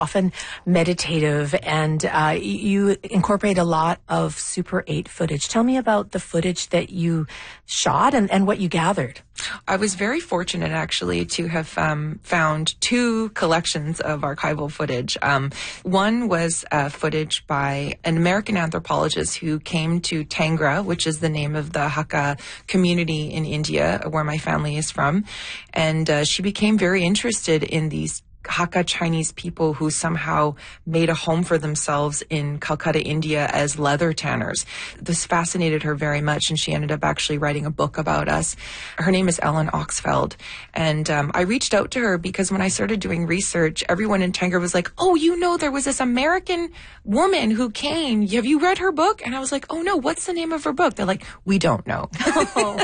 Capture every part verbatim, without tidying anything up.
often meditative, and uh, you incorporate a lot of Super eight footage. Tell me about the footage that you shot and, and what you gathered. I was very fortunate, actually, to have um, found two collections of archival footage. Um, one was uh, footage by an American anthropologist who came to Tangra, which is the name of the Hakka community in India, where my family is from. And uh, she became very interested in these Hakka Chinese people who somehow made a home for themselves in Calcutta, India as leather tanners. This fascinated her very much, and she ended up actually writing a book about us. Her name is Ellen Oxfeld, and um, I reached out to her because when I started doing research, everyone in Tangra was like, oh, you know, there was this American woman who came. Have you read her book? And I was like, oh, no, what's the name of her book? They're like, we don't know. Oh.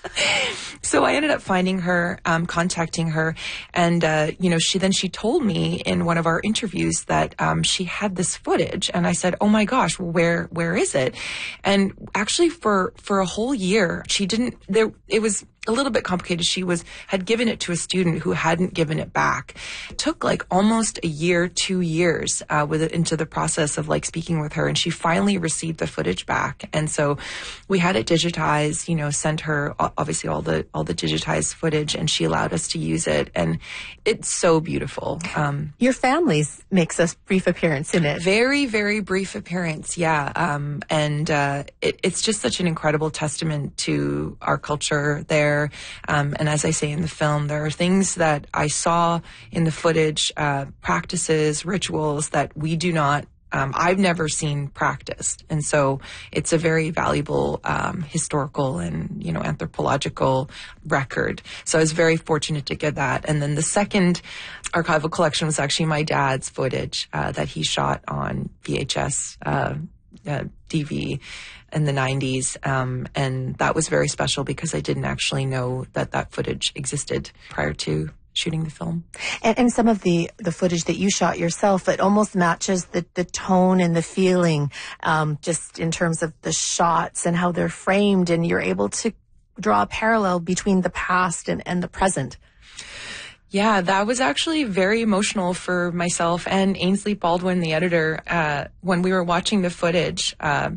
So I ended up finding her, um, contacting her, and, uh, you know, she then she told me in one of our interviews that um, she had this footage, and I said, oh my gosh, where where is it? And actually for, for a whole year, she didn't, there, it was a little bit complicated. She was, had given it to a student who hadn't given it back. It took like almost a year, two years, uh, with it into the process of like speaking with her. And she finally received the footage back. And so we had it digitized, you know, sent her obviously all the, all the digitized footage, and she allowed us to use it. And it's so beautiful. Um, Your family makes a brief appearance in it. Very, very brief appearance. Yeah. Um, and, uh, it, it's just such an incredible testament to our culture there. Um, and as I say in the film, there are things that I saw in the footage, uh, practices, rituals that we do not, um, I've never seen practiced. And so it's a very valuable um, historical and, you know, anthropological record. So I was very fortunate to get that. And then the second archival collection was actually my dad's footage uh, that he shot on V H S, uh, uh, D V in the nineties. Um, and that was very special because I didn't actually know that that footage existed prior to shooting the film. And, and some of the, the footage that you shot yourself, it almost matches the, the tone and the feeling, um, just in terms of the shots and how they're framed, and you're able to draw a parallel between the past and, and the present. Yeah, that was actually very emotional for myself and Ainsley Baldwin, the editor, uh, when we were watching the footage. Um,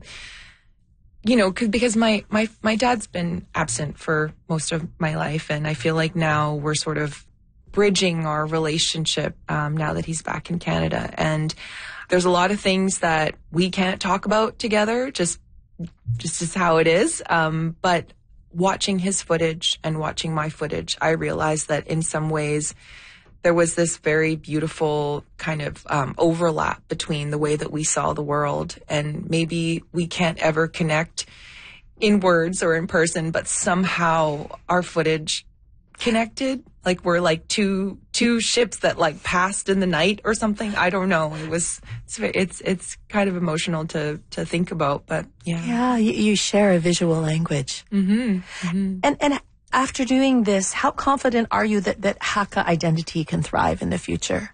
you know, cause, because my, my, my dad's been absent for most of my life, and I feel like now we're sort of bridging our relationship, um, now that he's back in Canada. And there's a lot of things that we can't talk about together, just, just is how it is. Um, but watching his footage and watching my footage, I realized that in some ways there was this very beautiful kind of um, overlap between the way that we saw the world, and maybe we can't ever connect in words or in person, but somehow our footage connected. Like we're like two two ships that like passed in the night or something. I don't know. It was it's it's, it's kind of emotional to to think about, but yeah. Yeah, you, you share a visual language. Mm-hmm. Mm-hmm. And and after doing this, how confident are you that that Hakka identity can thrive in the future?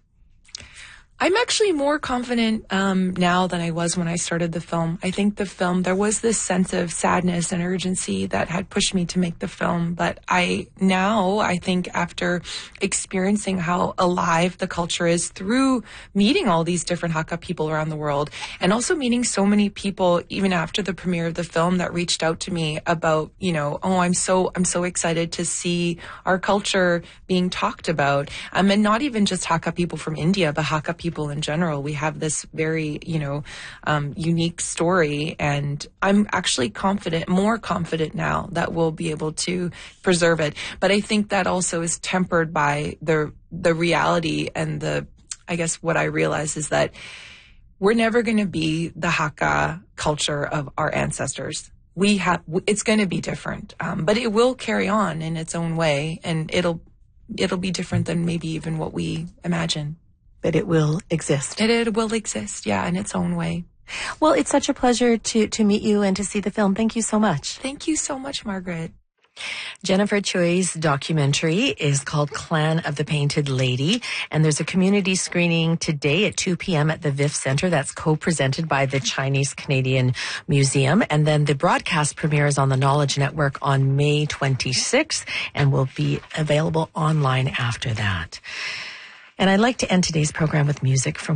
I'm actually more confident um, now than I was when I started the film. I think the film, there was this sense of sadness and urgency that had pushed me to make the film. But I now, I think after experiencing how alive the culture is through meeting all these different Hakka people around the world, and also meeting so many people, even after the premiere of the film, that reached out to me about, you know, oh, I'm so, I'm so excited to see our culture being talked about. Um, and not even just Hakka people from India, but Hakka people people in general. We have this very, you know, um, unique story, and I'm actually confident, more confident now that we'll be able to preserve it. But I think that also is tempered by the the reality and the, I guess what I realize is that we're never going to be the Hakka culture of our ancestors. We have, it's going to be different, um, but it will carry on in its own way, and it'll it'll be different than maybe even what we imagine. But it will exist. It, it will exist, yeah, in its own way. Well, it's such a pleasure to, to meet you and to see the film. Thank you so much. Thank you so much, Margaret. Jennifer Choi's documentary is called Clan of the Painted Lady, and there's a community screening today at two p.m. at the V I F Center. That's co-presented by the Chinese Canadian Museum. And then the broadcast premiere is on the Knowledge Network on May twenty-sixth and will be available online after that. And I'd like to end today's program with music from